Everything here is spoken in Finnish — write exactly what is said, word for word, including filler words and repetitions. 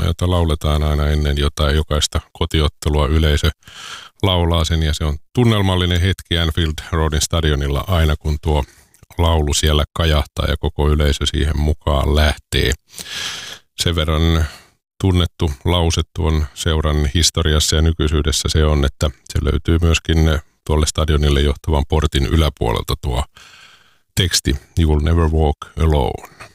lauluna, jota lauletaan aina ennen jotain jokaista kotiottelua. Yleisö laulaa sen ja se on tunnelmallinen hetki Anfield Roadin stadionilla aina, kun tuo laulu siellä kajahtaa ja koko yleisö siihen mukaan lähtee. Sen verran tunnettu lause tuon seuran historiassa ja nykyisyydessä se on, että se löytyy myöskin tuolle stadionille johtavan portin yläpuolelta tuo teksti "You'll never walk alone".